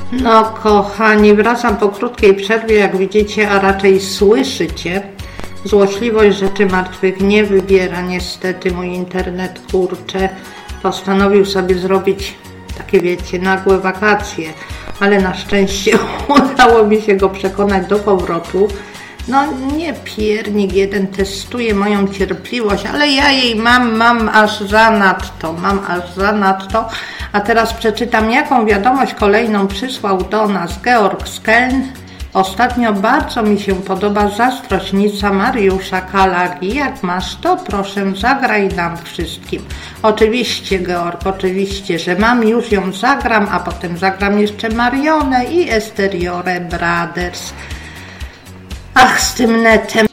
No kochani, wracam po krótkiej przerwie, jak widzicie, a raczej słyszycie. Złośliwość rzeczy martwych nie wybiera niestety mój internet, kurczę. Postanowił sobie zrobić takie, wiecie, nagłe wakacje, ale na szczęście udało mi się go przekonać do powrotu. No nie piernik jeden testuje moją cierpliwość, ale ja jej mam aż zanadto. A teraz przeczytam, jaką wiadomość kolejną przysłał do nas Georg z Keln. Ostatnio bardzo mi się podoba zazdrośnica Mariusza Kalagi. Jak masz, to proszę zagraj nam wszystkim. Oczywiście, Georg, oczywiście, że mam, już ją zagram, a potem zagram jeszcze Marionę i Esteriore Brothers. Ach, z tym netem.